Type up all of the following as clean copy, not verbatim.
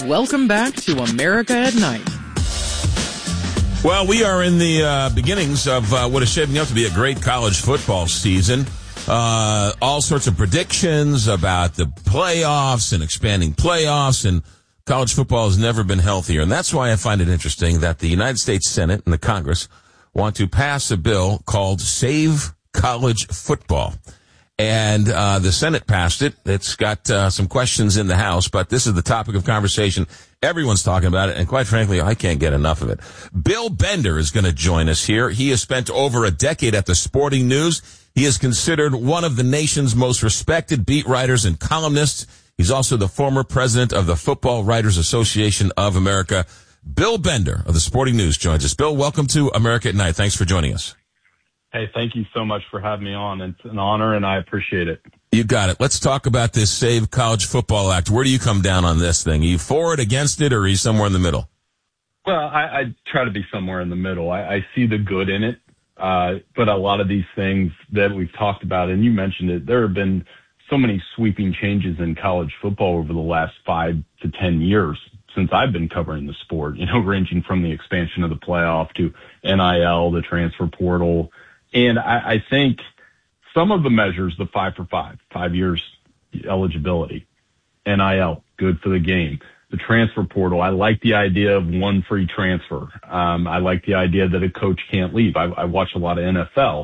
Welcome back to America at Night. Well, we are in the beginnings of what is shaping up to be a great college football season. All sorts of predictions about the playoffs and expanding playoffs, and college football has never been healthier. And that's why I find it interesting that the United States Senate and the Congress want to pass a bill called Save College Football. And the Senate passed it. It's got some questions in the House, but this is the topic of conversation. Everyone's talking about it, and quite frankly, I can't get enough of it. Bill Bender is going to join us here. He has spent over a decade at the Sporting News. He is considered one of the nation's most respected beat writers and columnists. He's also the former president of the Football Writers Association of America. Bill Bender of the Sporting News joins us. Bill, welcome to America at Night. Thanks for joining us. Hey, thank you so much for having me on. It's an honor, and I appreciate it. You got it. Let's talk about this Save College Football Act. Where do you come down on this thing? Are you for it, against it, or are you somewhere in the middle? Well, I try to be somewhere in the middle. I see the good in it, but a lot of these things that we've talked about, and you mentioned it, there have been so many sweeping changes in college football over the last 5 to 10 years since I've been covering the sport, ranging from the expansion of the playoff to NIL, the transfer portal. And I think some of the measures, the 5 for 5 years eligibility, NIL, good for the game. The transfer portal, I like the idea of one free transfer. I like the idea that a coach can't leave. I watch a lot of NFL.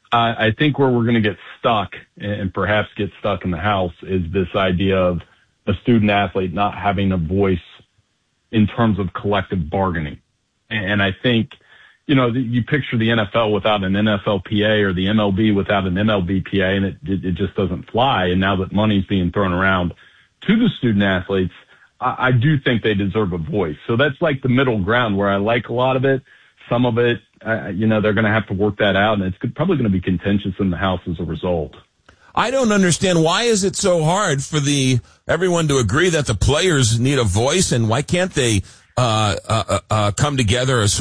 I think where we're going to get stuck and perhaps get stuck in the House is this idea of a student athlete not having a voice in terms of collective bargaining. And I think, you picture the NFL without an NFLPA or the MLB without an MLBPA, and it just doesn't fly. And now that money's being thrown around to the student athletes, I do think they deserve a voice. So that's like the middle ground where I like a lot of it. Some of it, they're going to have to work that out, and it's probably going to be contentious in the House as a result. I don't understand, why is it so hard for everyone to agree that the players need a voice, and why can't they come together or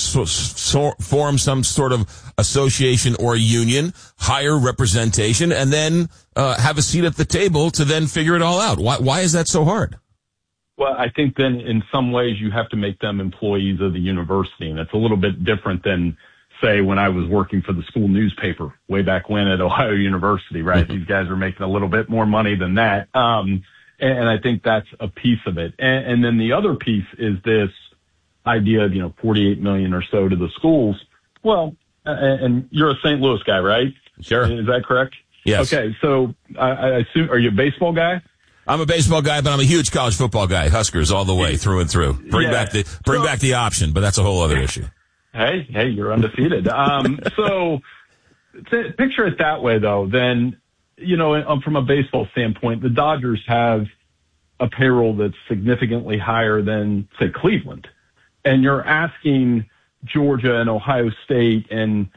form some sort of association or union, hire representation, and then have a seat at the table to then figure it all out? Why is that so hard? Well, I think then in some ways you have to make them employees of the university, and it's a little bit different than, say, when I was working for the school newspaper way back when at Ohio University, right? Mm-hmm. These guys are making a little bit more money than that. And I think that's a piece of it. And then the other piece is this idea of, $48 million or so to the schools. Well, and you're a St. Louis guy, right? Sure. Is that correct? Yes. Okay. So I assume, are you a baseball guy? I'm a baseball guy, but I'm a huge college football guy. Huskers all the way, through and through. Bring back the option, but that's a whole other issue. Hey, you're undefeated. So picture it that way, though. Then, from a baseball standpoint, the Dodgers have a payroll that's significantly higher than, say, Cleveland. And you're asking Georgia and Ohio State and,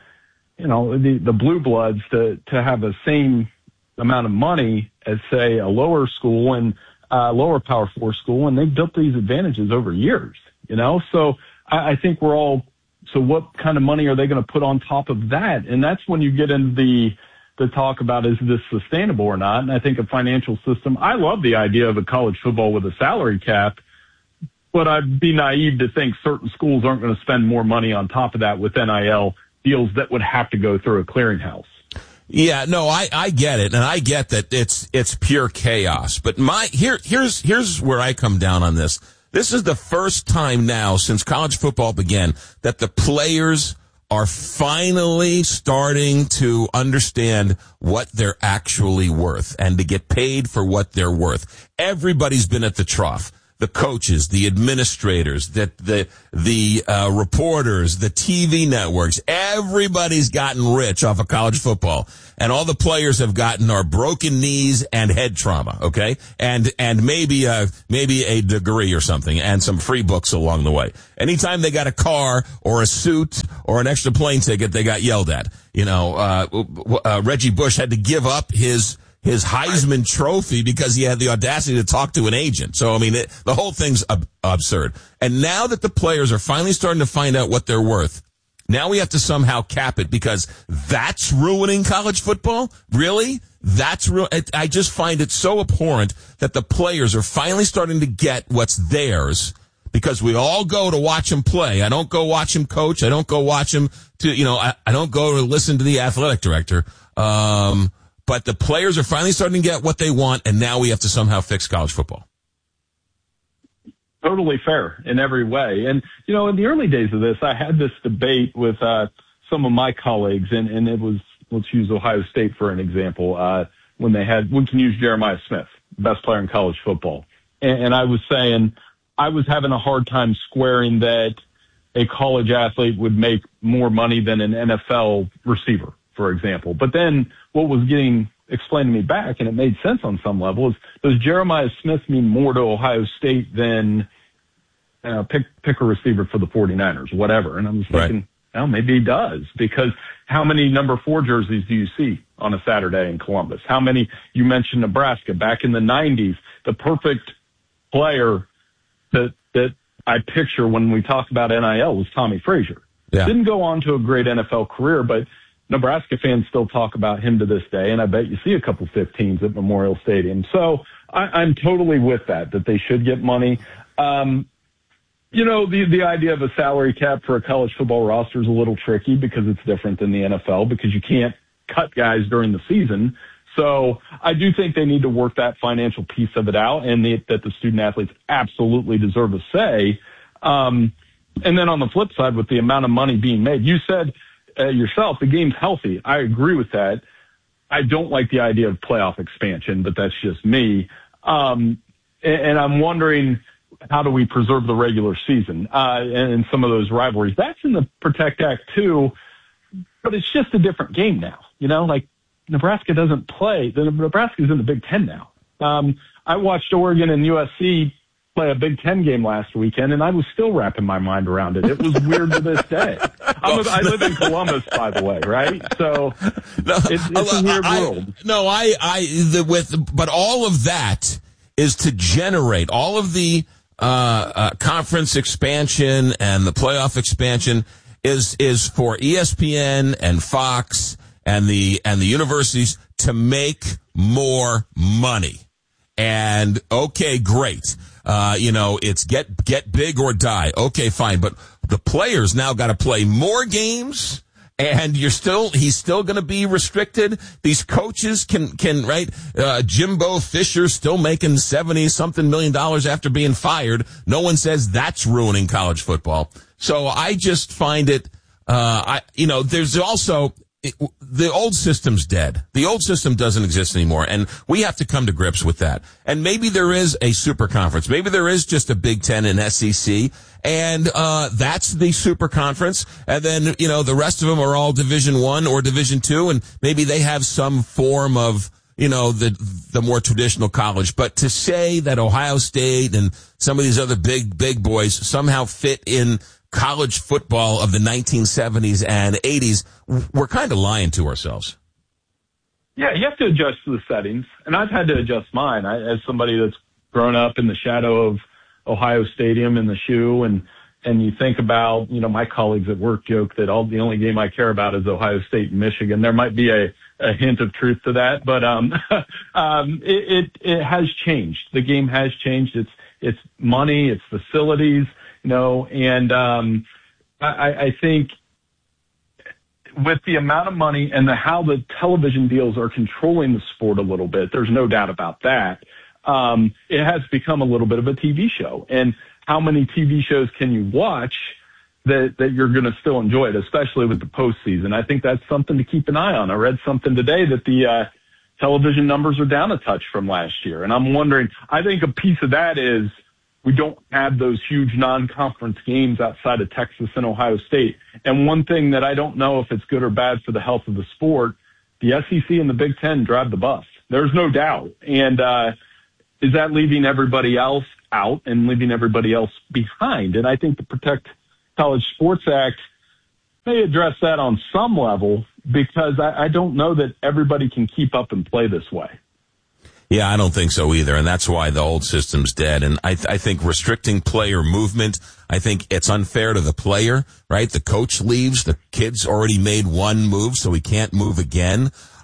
the Blue Bloods to have the same amount of money as, say, a lower school and lower Power 4 school, and they've built these advantages over years, So I think so what kind of money are they going to put on top of that? And that's when you get into the talk about, is this sustainable or not? And I think a financial system, I love the idea of a college football with a salary cap, but I'd be naive to think certain schools aren't going to spend more money on top of that with NIL deals that would have to go through a clearinghouse. Yeah, no, I get it, and I get that it's pure chaos. But here's where I come down on this. This is the first time now since college football began that the players are finally starting to understand what they're actually worth and to get paid for what they're worth. Everybody's been at the trough. The coaches, the administrators, the reporters, the TV networks, everybody's gotten rich off of college football. And all the players have gotten are broken knees and head trauma, okay? And maybe a degree or something and some free books along the way. Anytime they got a car or a suit or an extra plane ticket, they got yelled at. Reggie Bush had to give up his Heisman Trophy because he had the audacity to talk to an agent. So, the whole thing's absurd. And now that the players are finally starting to find out what they're worth, now we have to somehow cap it because that's ruining college football? Really? that's real. I just find it so abhorrent that the players are finally starting to get what's theirs, because we all go to watch him play. I don't go watch him coach. I don't go watch him I don't go to listen to the athletic director. But the players are finally starting to get what they want, and now we have to somehow fix college football. Totally fair in every way. And, in the early days of this, I had this debate with some of my colleagues, and it was, let's use Ohio State for an example, we can use Jeremiah Smith, best player in college football. And I was saying I was having a hard time squaring that a college athlete would make more money than an NFL receiver, for example. But then what was getting explained to me back, and it made sense on some level, is does Jeremiah Smith mean more to Ohio State than pick a receiver for the 49ers, whatever? And I was thinking, well, maybe he does, because how many number 4 jerseys do you see on a Saturday in Columbus? How many? You mentioned Nebraska back in the 90s, the perfect player that I picture when we talk about NIL was Tommy Frazier. Yeah. Didn't go on to a great NFL career, but Nebraska fans still talk about him to this day, and I bet you see a couple 15s at Memorial Stadium. So I'm totally with that they should get money. The idea of a salary cap for a college football roster is a little tricky because it's different than the NFL, because you can't cut guys during the season. So I do think they need to work that financial piece of it out, and that the student athletes absolutely deserve a say. And then on the flip side, with the amount of money being made, you said yourself, the game's healthy. I agree with that. I don't like the idea of playoff expansion, but that's just me. And I'm wondering, how do we preserve the regular season and some of those rivalries? That's in the Protect Act too, but it's just a different game now. Like Nebraska doesn't play. Nebraska's in the Big Ten now. I watched Oregon and USC play a Big Ten game last weekend, and I was still wrapping my mind around it. It was weird to this day. I live in Columbus, by the way, right? So it's a weird world. But all of that is to generate all of the conference expansion and the playoff expansion is for ESPN and Fox and the universities to make more money. And okay, great. It's get big or die. Okay, fine. But the players now got to play more games, and he's still going to be restricted. These coaches can right? Jimbo Fisher still making $70-something million after being fired. No one says that's ruining college football. So I just find it, there's also, the old system's dead. The old system doesn't exist anymore, and we have to come to grips with that. And maybe there is a super conference. Maybe there is just a Big Ten and SEC, and that's the super conference. And then, the rest of them are all Division I or Division II, and maybe they have some form of, the more traditional college. But to say that Ohio State and some of these other big boys somehow fit in college football of the 1970s and 80s, we're kind of lying to ourselves. Yeah, you have to adjust to the settings, and I've had to adjust mine. As somebody that's grown up in the shadow of Ohio Stadium in the shoe, and you think about, my colleagues at work joke that the only game I care about is Ohio State and Michigan. There might be a hint of truth to that, but it has changed. The game has changed. It's money, it's facilities. And I think with the amount of money and how the television deals are controlling the sport a little bit, there's no doubt about that. It has become a little bit of a TV show. And how many TV shows can you watch that you're going to still enjoy it, especially with the postseason? I think that's something to keep an eye on. I read something today that the television numbers are down a touch from last year. And I'm wondering, I think a piece of that is we don't have those huge non-conference games outside of Texas and Ohio State. And one thing that I don't know if it's good or bad for the health of the sport, the SEC and the Big Ten drive the bus. There's no doubt. And is that leaving everybody else out and leaving everybody else behind? And I think the Protect College Sports Act may address that on some level, because I don't know that everybody can keep up and play this way. Yeah, I don't think so either, and that's why the old system's dead. And I think restricting player movement, I think it's unfair to the player, right? The coach leaves, the kid's already made one move, so he can't move again.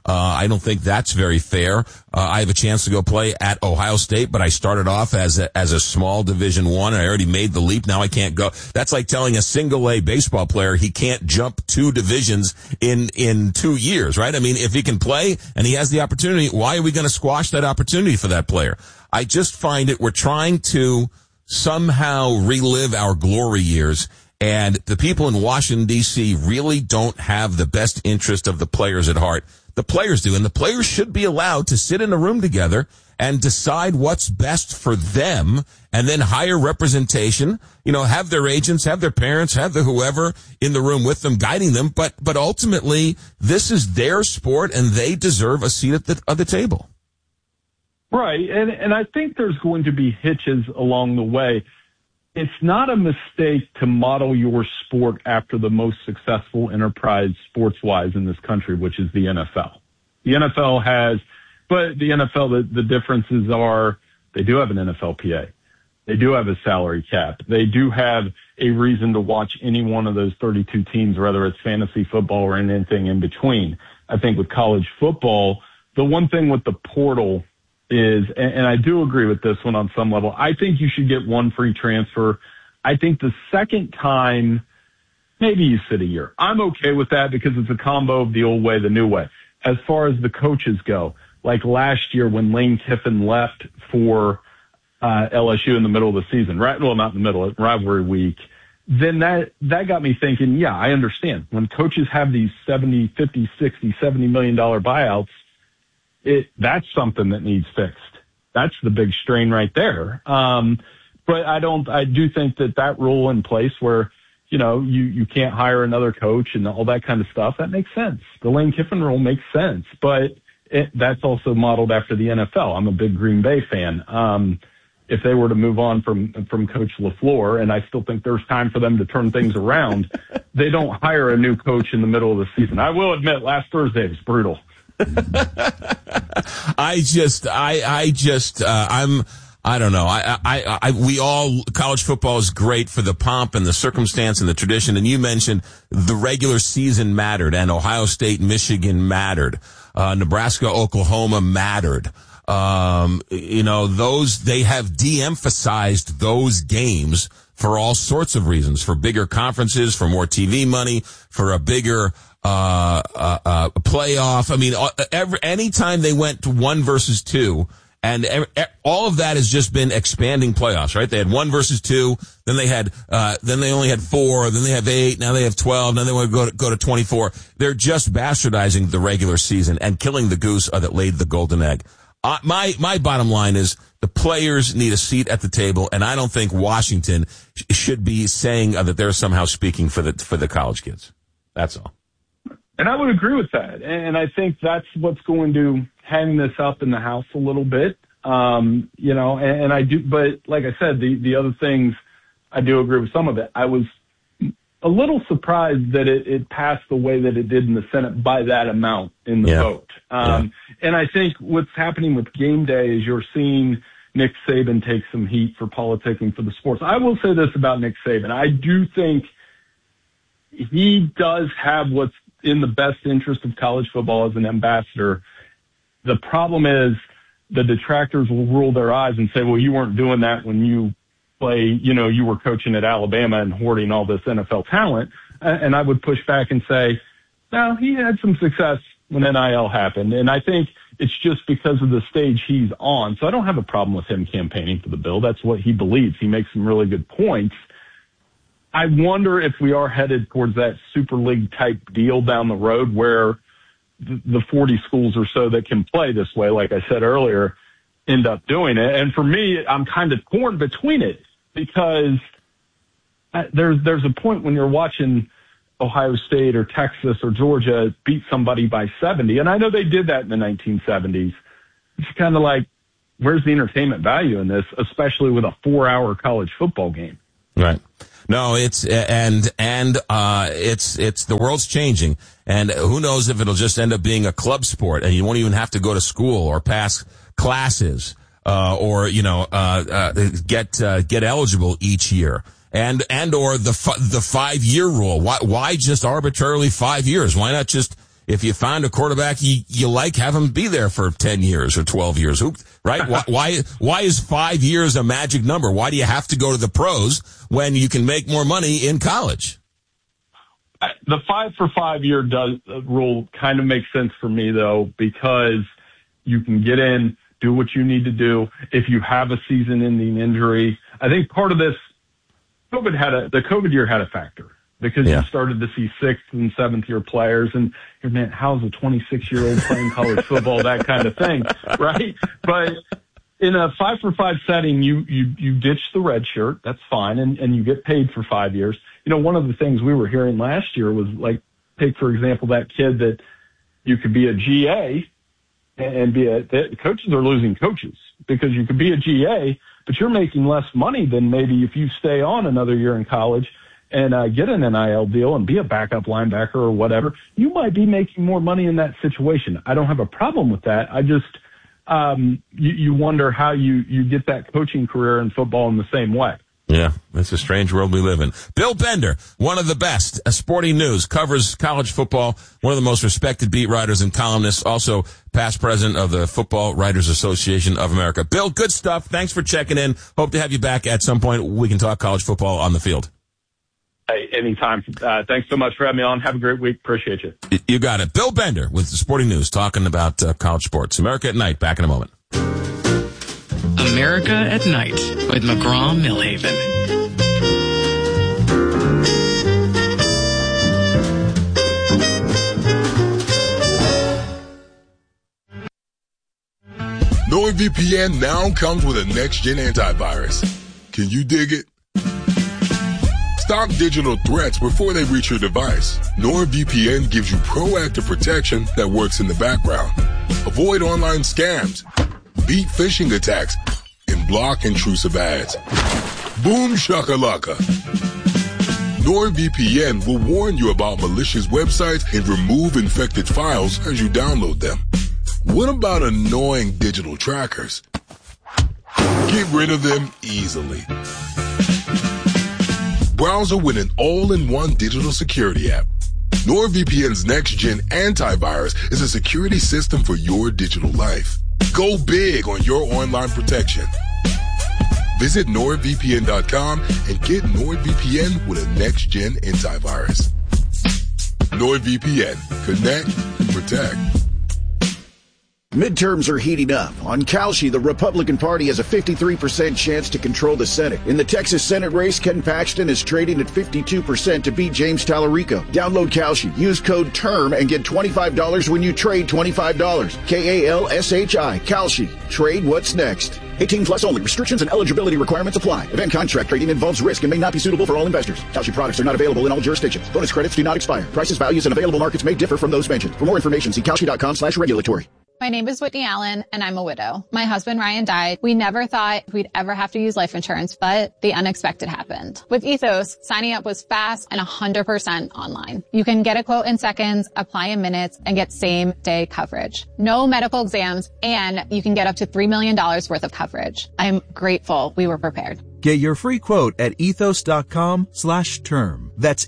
I don't think that's very fair. I have a chance to go play at Ohio State, but I started off as a small Division I. I already made the leap. Now I can't go. That's like telling a single A baseball player he can't jump 2 divisions in 2 years, right? I mean, if he can play and he has the opportunity, why are we going to squash that opportunity for that player? I just find we're trying to somehow relive our glory years. And the people in Washington, D.C. really don't have the best interest of the players at heart. The players do, and the players should be allowed to sit in a room together and decide what's best for them, and then hire representation, have their agents, have their parents, have the whoever in the room with them, guiding them. But ultimately, this is their sport, and they deserve a seat at the table. Right, and I think there's going to be hitches along the way. It's not a mistake to model your sport after the most successful enterprise sports-wise in this country, which is the NFL. The NFL the differences are they do have an NFLPA. They do have a salary cap. They do have a reason to watch any one of those 32 teams, whether it's fantasy football or anything in between. I think with college football, the one thing with the portal is, and I do agree with this one on some level, I think you should get one free transfer. I think the second time, maybe you sit a year. I'm okay with that because it's a combo of the old way, the new way. As far as the coaches go, like last year when Lane Kiffin left for LSU in the middle of the season, right? Well, not in the middle, rivalry week. Then that got me thinking, yeah, I understand. When coaches have these 70, 50, 60, $70 million buyouts, that's something that needs fixed. That's the big strain right there. But I do think that rule in place where, you can't hire another coach and all that kind of stuff, that makes sense. The Lane Kiffin rule makes sense, but that's also modeled after the NFL. I'm a big Green Bay fan. If they were to move on from Coach LaFleur, and I still think there's time for them to turn things around, they don't hire a new coach in the middle of the season. I will admit, last Thursday was brutal. I don't know. College football is great for the pomp and the circumstance and the tradition. And you mentioned the regular season mattered, and Ohio State, Michigan mattered. Nebraska, Oklahoma mattered. They have de-emphasized those games for all sorts of reasons, for bigger conferences, for more TV money, for a bigger playoff. I mean, anytime they went to 1 versus 2, and all of that has just been expanding playoffs, right? They had 1 versus 2, then they only had 4, then they have 8, now they have 12, now they want to go to 24. They're just bastardizing the regular season and killing the goose that laid the golden egg. My bottom line is the players need a seat at the table, and I don't think Washington should be saying that they're somehow speaking for the college kids. That's all. And I would agree with that. And I think that's what's going to hang this up in the House a little bit. And I do, but like I said, the other things, I do agree with some of it. I was a little surprised that it passed the way that it did in the Senate by that amount in the vote. And I think what's happening with game day is you're seeing Nick Saban take some heat for politicking for the sports. I will say this about Nick Saban. I do think he does have what's in the best interest of college football as an ambassador. The problem is the detractors will roll their eyes and say, well, you weren't doing that when you you were coaching at Alabama and hoarding all this NFL talent. And I would push back and say, no, he had some success when NIL happened. And I think it's just because of the stage he's on. So I don't have a problem with him campaigning for the bill. That's what he believes. He makes some really good points. I wonder if we are headed towards that Super League type deal down the road where the 40 schools or so that can play this way, like I said earlier, end up doing it. And for me, I'm kind of torn between it because there's a point when you're watching Ohio State or Texas or Georgia beat somebody by 70. And I know they did that in the 1970s. It's kind of like, where's the entertainment value in this, especially with a 4-hour college football game? Right. No, it's the world's changing, and who knows if it'll just end up being a club sport and you won't even have to go to school or pass classes, or get eligible each year. And or the 5-year rule. Why just arbitrarily 5 years? Why not just if you find a quarterback you like, have him be there for 10 years or 12 years. Right? Why is 5 years a magic number? Why do you have to go to the pros when you can make more money in college? The 5 for 5 year rule kind of makes sense for me, though, because you can get in, do what you need to do. If you have a season-ending injury, I think part of this, the COVID year had a factor, because you started to see 6th and 7th year players, and man, how's a 26-year-old playing college football, that kind of thing, right? But in a 5 for 5 setting, you ditch the red shirt, that's fine, and you get paid for 5 years. You know, one of the things we were hearing last year was, like, take, for example, that kid that you could be a GA and the coaches are losing coaches, because you could be a GA, but you're making less money than maybe if you stay on another year in college and get an NIL deal and be a backup linebacker or whatever. You might be making more money in that situation. I don't have a problem with that. I just, you wonder how you get that coaching career in football in the same way. Yeah, it's a strange world we live in. Bill Bender, one of the best, Sporting News, covers college football, one of the most respected beat writers and columnists, also past president of the Football Writers Association of America. Bill, good stuff. Thanks for checking in. Hope to have you back at some point. We can talk college football on the field. Hey, anytime. Thanks so much for having me on. Have a great week. Appreciate you. You got it. Bill Bender with the Sporting News, talking about college sports. America at Night. Back in a moment. America at Night with McGraw-Millhaven. NordVPN now comes with a next-gen antivirus. Can you dig it? Stop digital threats before they reach your device. NordVPN gives you proactive protection that works in the background. Avoid online scams, beat phishing attacks, and block intrusive ads. Boom shakalaka. NordVPN will warn you about malicious websites and remove infected files as you download them. What about annoying digital trackers? Get rid of them easily. Browser with an all-in-one digital security app. NordVPN's next-gen antivirus is a security system for your digital life. Go big on your online protection. Visit NordVPN.com and get NordVPN with a next-gen antivirus. NordVPN. Connect and protect. Midterms are heating up. On Kalshi, the Republican Party has a 53% chance to control the Senate. In the Texas Senate race, Ken Paxton is trading at 52% to beat James Tallarico. Download Kalshi, use code TERM, and get $25 when you trade $25. Kalshi. Kalshi. Trade what's next. 18 plus only. Restrictions and eligibility requirements apply. Event contract trading involves risk and may not be suitable for all investors. Kalshi products are not available in all jurisdictions. Bonus credits do not expire. Prices, values, and available markets may differ from those mentioned. For more information, see Kalshi.com/regulatory. My name is Whitney Allen, and I'm a widow. My husband, Ryan, died. We never thought we'd ever have to use life insurance, but the unexpected happened. With Ethos, signing up was fast and 100% online. You can get a quote in seconds, apply in minutes, and get same-day coverage. No medical exams, and you can get up to $3 million worth of coverage. I'm grateful we were prepared. Get your free quote at ethos.com/term. That's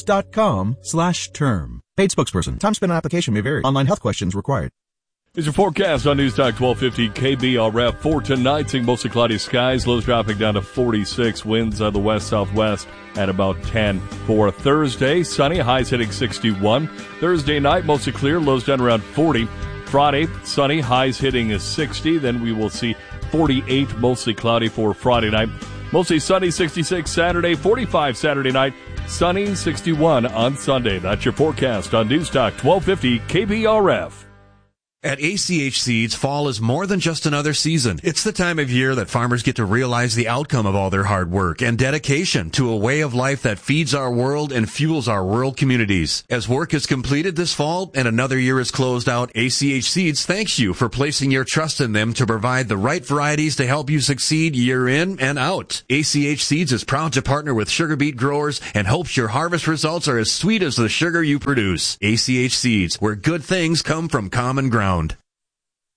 ethos.com/term. Paid spokesperson. Time spent on application may vary. Online health questions required. Here's your forecast on News Talk 1250 KBRF for tonight. Seeing mostly cloudy skies. Lows dropping down to 46. Winds out of the west-southwest at about 10. For Thursday, sunny. Highs hitting 61. Thursday night, mostly clear. Lows down around 40. Friday, sunny. Highs hitting 60. Then we will see 48. Mostly cloudy for Friday night. Mostly sunny, 66 Saturday. 45 Saturday night. Sunny, 61 on Sunday. That's your forecast on News Talk 1250 KBRF. At ACH Seeds, fall is more than just another season. It's the time of year that farmers get to realize the outcome of all their hard work and dedication to a way of life that feeds our world and fuels our rural communities. As work is completed this fall and another year is closed out, ACH Seeds thanks you for placing your trust in them to provide the right varieties to help you succeed year in and out. ACH Seeds is proud to partner with sugar beet growers and hopes your harvest results are as sweet as the sugar you produce. ACH Seeds, where good things come from common ground.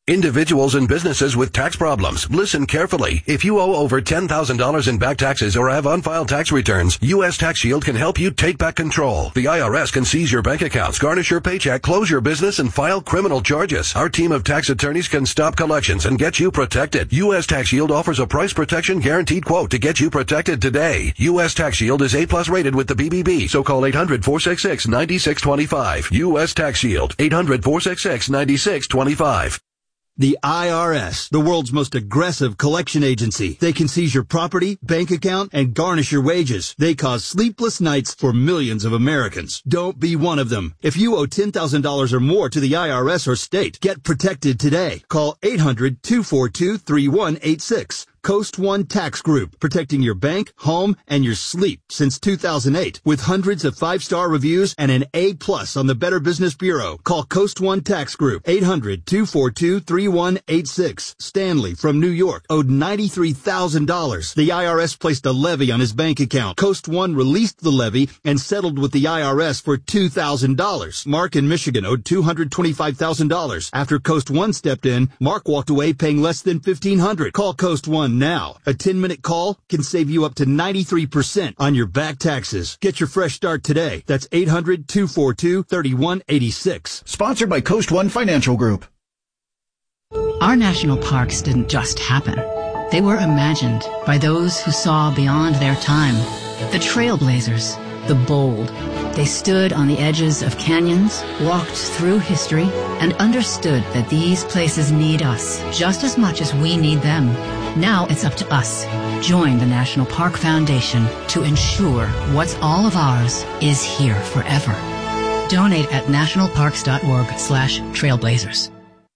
Individuals and businesses with tax problems, listen carefully. If you owe over $10,000 in back taxes or have unfiled tax returns, U.S. Tax Shield can help you take back control. The IRS can seize your bank accounts, garnish your paycheck, close your business, and file criminal charges. Our team of tax attorneys can stop collections and get you protected. U.S. Tax Shield offers a price protection guaranteed quote to get you protected today. U.S. Tax Shield is A+ rated with the BBB, so call 800-466-9625. U.S. Tax Shield, 800-466-9625. The IRS, the world's most aggressive collection agency. They can seize your property, bank account, and garnish your wages. They cause sleepless nights for millions of Americans. Don't be one of them. If you owe $10,000 or more to the IRS or state, get protected today. Call 800-242-3186. Coast One Tax Group, protecting your bank, home, and your sleep since 2008 with hundreds of 5-star reviews and an A+ on the Better Business Bureau. Call Coast One Tax Group, 800-242-3186. Stanley from New York owed $93,000. The IRS placed a levy on his bank account. Coast One released the levy and settled with the IRS for $2,000. Mark in Michigan owed $225,000. After Coast One stepped in, Mark walked away paying less than $1,500. Call Coast One now. A 10-minute call can save you up to 93% on your back taxes. Get your fresh start today. That's 800-242-3186. Sponsored by Coast One Financial Group. Our national parks didn't just happen. They were imagined by those who saw beyond their time. The trailblazers, the bold. They stood on the edges of canyons, walked through history, and understood that these places need us just as much as we need them. Now it's up to us. Join the National Park Foundation to ensure what's all of ours is here forever. Donate at nationalparks.org/trailblazers.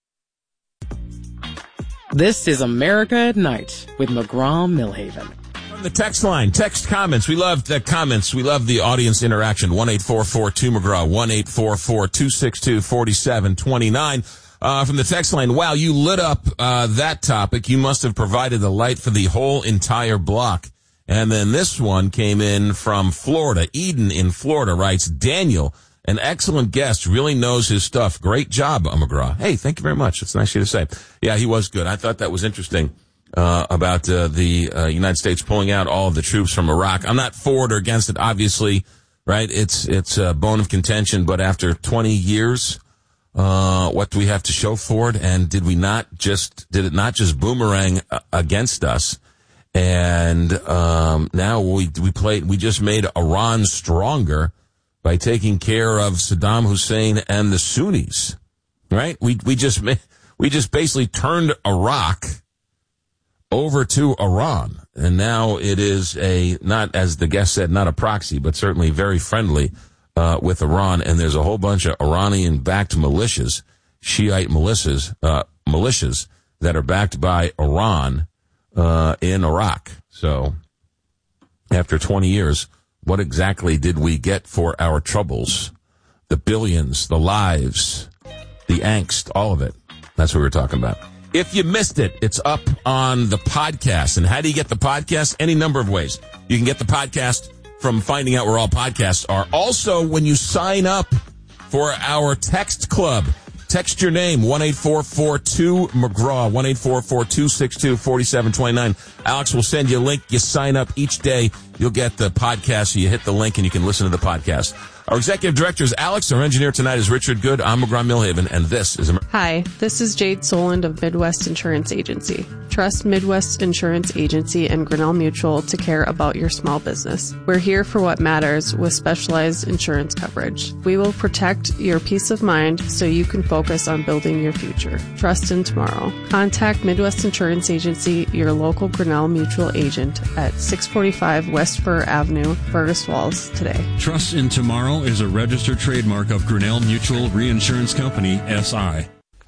This is America at Night with McGraw-Millhaven. From the text line, text comments. We love the comments. We love the audience interaction. 1-844-2-McGraw, 1-844-262-4729. From the text line, wow, you lit up that topic. You must have provided the light for the whole entire block. And then this one came in from Florida. Eden in Florida writes, Daniel, an excellent guest, really knows his stuff. Great job, McGraw. Hey, thank you very much. It's nice of you to say. Yeah, he was good. I thought that was interesting about the United States pulling out all of the troops from Iraq. I'm not for it or against it, obviously, right? It's a bone of contention, but after 20 years... what do we have to show for it? And did it not just boomerang against us? And now we just made Iran stronger by taking care of Saddam Hussein and the Sunnis, right? We just basically turned Iraq over to Iran, and now it is not, as the guest said, not a proxy, but certainly very friendly with Iran, and there's a whole bunch of Iranian-backed militias, Shiite militias that are backed by Iran in Iraq. So, after 20 years, what exactly did we get for our troubles? The billions, the lives, the angst, all of it. That's what we're talking about. If you missed it, it's up on the podcast. And how do you get the podcast? Any number of ways. You can get the podcast from finding out where all podcasts are. Also, when you sign up for our text club, text your name, 1-844-2-McGraw, 1-844-262-4729. Alex will send you a link. You sign up each day. You'll get the podcast. So you hit the link and you can listen to the podcast. Our executive director is Alex. Our engineer tonight is Richard Good. I'm McGraw-Millhaven, and this is... Hi, this is Jade Soland of Midwest Insurance Agency. Trust Midwest Insurance Agency and Grinnell Mutual to care about your small business. We're here for what matters with specialized insurance coverage. We will protect your peace of mind so you can focus on building your future. Trust in tomorrow. Contact Midwest Insurance Agency, your local Grinnell Mutual agent, at 645 West Fur Avenue, Fergus Falls, today. Trust in tomorrow is a registered trademark of Grinnell Mutual Reinsurance Company, SI.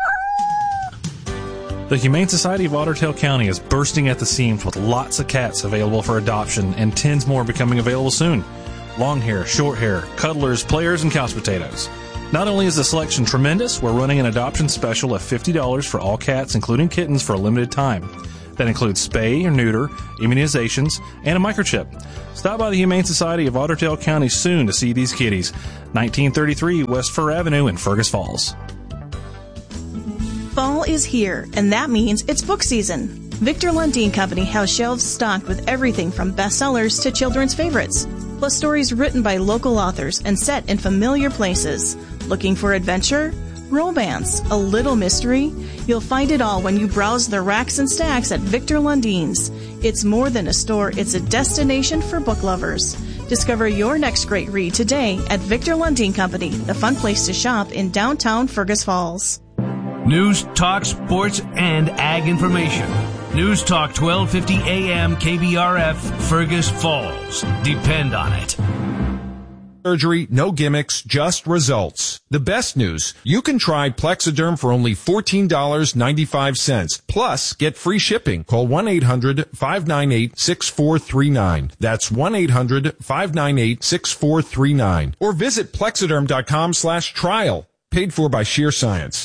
The Humane Society of Otter Tail County is bursting at the seams with lots of cats available for adoption and tens more becoming available soon. Long hair, short hair, cuddlers, players, and couch potatoes. Not only is the selection tremendous, we're running an adoption special of $50 for all cats, including kittens, for a limited time. That includes spay or neuter, immunizations, and a microchip. Stop by the Humane Society of Otter Tail County soon to see these kitties. 1933 West Fur Avenue in Fergus Falls. Fall is here, and that means it's book season. Victor Lundin Company has shelves stocked with everything from bestsellers to children's favorites, plus stories written by local authors and set in familiar places. Looking for adventure? Romance? A little mystery? You'll find it all when you browse the racks and stacks at Victor Lundin's. It's more than a store, it's a destination for book lovers. Discover your next great read today at Victor Lundin Company, the fun place to shop in downtown Fergus Falls. News, talk, sports, and ag information. News Talk 1250 AM KBRF, Fergus Falls. Depend on it. Surgery, no gimmicks, just results. The best news, you can try Plexiderm for only $14.95. Plus, get free shipping. Call 1-800-598-6439. That's 1-800-598-6439. Or visit Plexiderm.com/trial. Paid for by Sheer Science.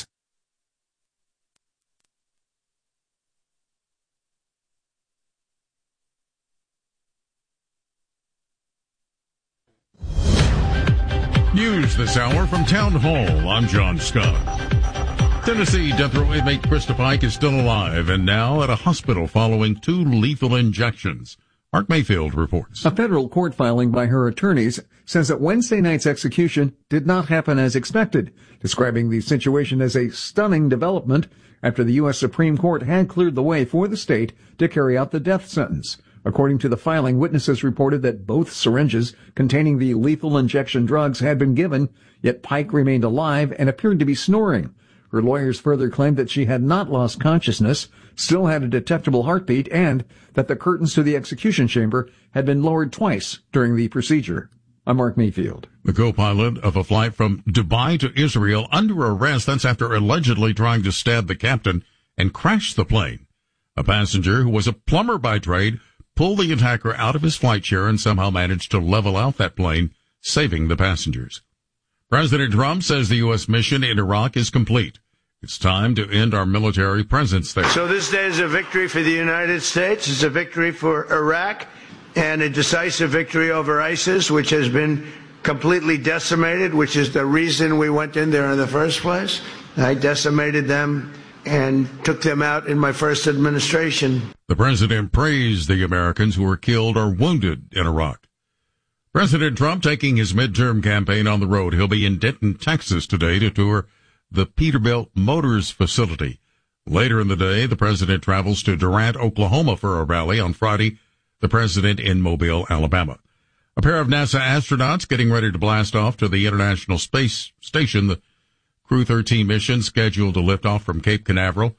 News this hour from Town Hall. I'm John Scott. Tennessee death row inmate Krista Pike is still alive and now at a hospital following 2 lethal injections. Mark Mayfield reports. A federal court filing by her attorneys says that Wednesday night's execution did not happen as expected, describing the situation as a stunning development after the U.S. Supreme Court had cleared the way for the state to carry out the death sentence. According to the filing, witnesses reported that both syringes containing the lethal injection drugs had been given, yet Pike remained alive and appeared to be snoring. Her lawyers further claimed that she had not lost consciousness, still had a detectable heartbeat, and that the curtains to the execution chamber had been lowered twice during the procedure. I'm Mark Mayfield. The co-pilot of a flight from Dubai to Israel under arrest. That's after allegedly trying to stab the captain and crash the plane. A passenger who was a plumber by trade pulled the attacker out of his flight chair and somehow managed to level out that plane, saving the passengers. President Trump says the U.S. mission in Iraq is complete. It's time to end our military presence there. So this day is a victory for the United States. It's a victory for Iraq and a decisive victory over ISIS, which has been completely decimated, which is the reason we went in there in the first place. I decimated them and took them out in my first administration. The president praised the Americans who were killed or wounded in Iraq. President Trump taking his midterm campaign on the road. He'll be in Denton, Texas today to tour the Peterbilt Motors facility. Later in the day, the president travels to Durant, Oklahoma for a rally. On Friday, the president in Mobile, Alabama. A pair of NASA astronauts getting ready to blast off to the International Space Station. The Crew 13 mission scheduled to lift off from Cape Canaveral.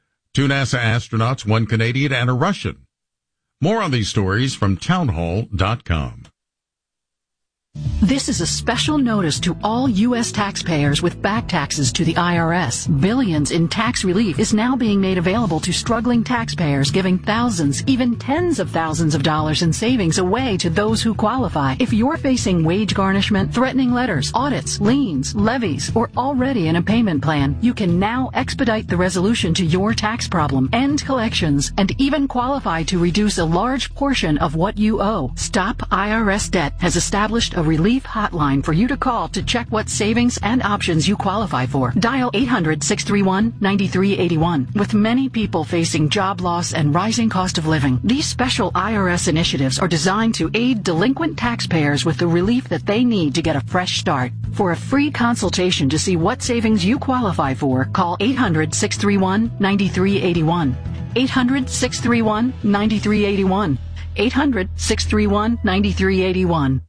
2 NASA astronauts, 1 Canadian and a Russian. More on these stories from townhall.com. This is a special notice to all U.S. taxpayers with back taxes to the IRS. Billions in tax relief is now being made available to struggling taxpayers, giving thousands, even tens of thousands of dollars in savings away to those who qualify. If you're facing wage garnishment, threatening letters, audits, liens, levies, or already in a payment plan, you can now expedite the resolution to your tax problem, end collections, and even qualify to reduce a large portion of what you owe. Stop IRS Debt has established a relief hotline for you to call to check what savings and options you qualify for. Dial 800-631-9381. With many people facing job loss and rising cost of living, these special IRS initiatives are designed to aid delinquent taxpayers with the relief that they need to get a fresh start. For a free consultation to see what savings you qualify for, call 800-631-9381. 800-631-9381. 800-631-9381.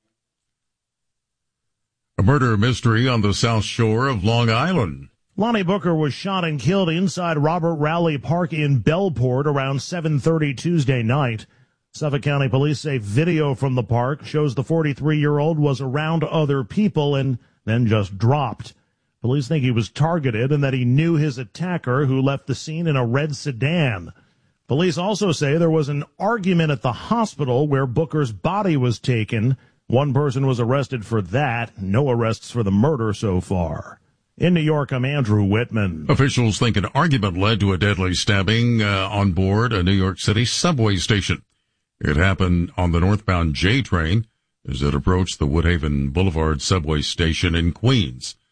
A murder mystery on the South Shore of Long Island. Lonnie Booker was shot and killed inside Robert Rowley Park in Bellport around 7:30 Tuesday night. Suffolk County Police say video from the park shows the 43-year-old was around other people and then just dropped. Police think he was targeted and that he knew his attacker, who left the scene in a red sedan. Police also say there was an argument at the hospital where Booker's body was taken. One person was arrested for that. No arrests for the murder so far. In New York, I'm Andrew Whitman. Officials think an argument led to a deadly stabbing on board a New York City subway station. It happened on the northbound J train as it approached the Woodhaven Boulevard subway station in Queens.